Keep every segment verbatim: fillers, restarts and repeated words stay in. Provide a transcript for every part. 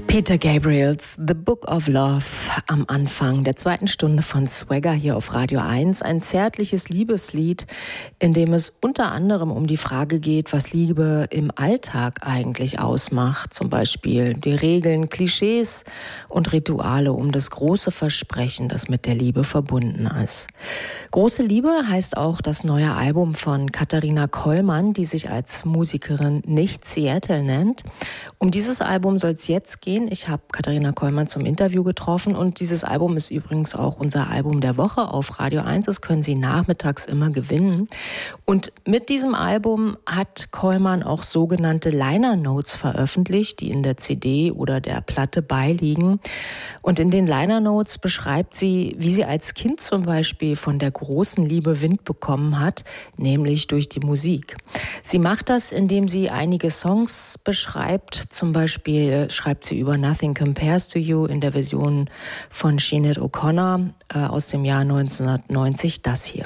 Peter Gabriels The Book of Love am Anfang der zweiten Stunde von Swagger hier auf Radio eins. Ein zärtliches Liebeslied, in dem es unter anderem um die Frage geht, was Liebe im Alltag eigentlich ausmacht. Zum Beispiel die Regeln, Klischees und Rituale um das große Versprechen, das mit der Liebe verbunden ist. Große Liebe heißt auch das neue Album von Katharina Kollmann, die sich als Musikerin nicht Seattle nennt. Um dieses Album soll es jetzt gehen. Ich habe Katharina Kollmann zum Interview getroffen und dieses Album ist übrigens auch unser Album der Woche auf Radio eins. Das können Sie nachmittags immer gewinnen. Und mit diesem Album hat Kollmann auch sogenannte Liner Notes veröffentlicht, die in der C D oder der Platte beiliegen. Und in den Liner Notes beschreibt sie, wie sie als Kind zum Beispiel von der großen Liebe Wind bekommen hat, nämlich durch die Musik. Sie macht das, indem sie einige Songs beschreibt. Zum Beispiel schreibt sie über Nothing Compares to You in der Version von Sinead O'Connor äh, aus dem Jahr neunzehnhundertneunzig das hier.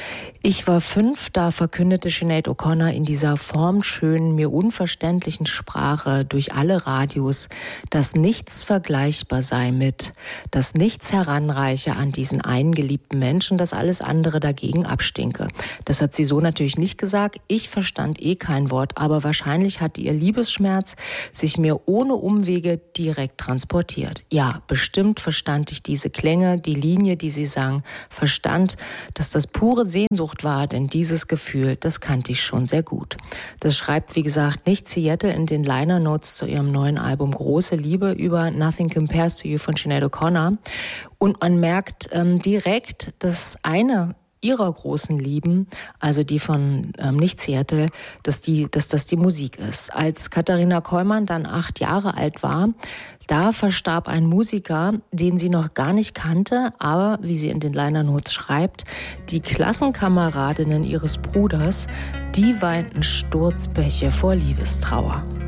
Ich war fünf, da verkündete Sinead O'Connor in dieser formschönen, mir unverständlichen Sprache durch alle Radios, dass nichts vergleichbar sei mit, dass nichts heranreiche an diesen einen geliebten Menschen, dass alles andere dagegen abstinke. Das hat sie so natürlich nicht gesagt. Ich verstand eh kein Wort, aber wahrscheinlich hat ihr Liebesschmerz sich mir ohne Umwege direkt transportiert. Ja, bestimmt verstand ich diese Klänge, die Linie, die sie sang, verstand, dass das pure Sehnsucht war, denn dieses Gefühl, das kannte ich schon sehr gut. Das schreibt, wie gesagt, nicht Seattle in den Liner Notes zu ihrem neuen Album Große Liebe über Nothing Compares to You von Sinead O'Connor. Und man merkt ähm, direkt, dass eine ihrer großen Lieben, also die von ähm, nicht Seattle, dass, die, dass das die Musik ist. Als Katharina Kollmann dann acht Jahre alt war, da verstarb ein Musiker, den sie noch gar nicht kannte, aber, wie sie in den Liner Notes schreibt, die Klassenkameradinnen ihres Bruders, die weinten Sturzbäche vor Liebestrauer.